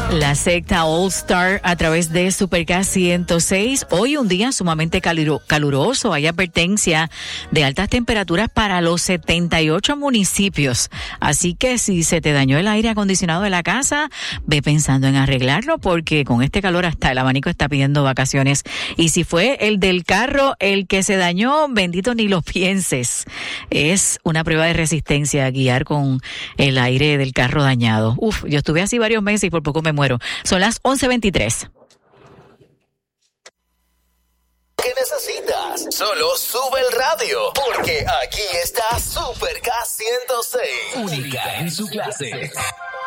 La secta All Star a través de Supercast 106. Hoy un día sumamente caluroso. Hay advertencia de altas temperaturas para los 78 municipios. Así que si se te dañó el aire acondicionado de la casa, ve pensando en arreglarlo porque con este calor hasta el abanico está pidiendo vacaciones. Y si fue el del carro el que se dañó, bendito ni lo pienses. Es una prueba de resistencia guiar con el aire del carro dañado. Yo estuve así varios meses y por poco me muero. Son las 11:23. ¿Qué necesitas? Solo sube el radio, porque aquí está Supercast 106. Única en su clase.